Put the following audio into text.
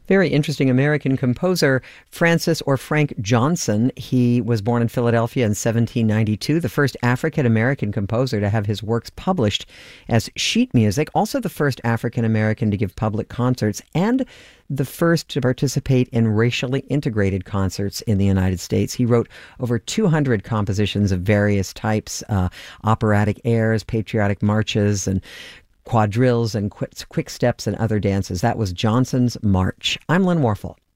Very interesting American composer, Francis or Frank Johnson. He was born in Philadelphia in 1792, the first African-American composer to have his works published as sheet music, also the first African-American to give public concerts, and the first to participate in racially integrated concerts in the United States. He wrote over 200 compositions of various types, operatic airs, patriotic marches, and quadrilles and quick steps and other dances. That was Johnson's March. I'm Lynn Warfel.